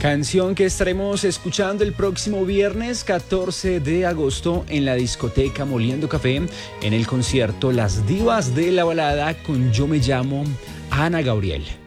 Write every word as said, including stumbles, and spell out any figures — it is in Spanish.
Canción que estaremos escuchando el próximo viernes catorce de agosto en la discoteca Moliendo Café, en el concierto Las Divas de la Balada con Yo Me Llamo Ana Gabriel.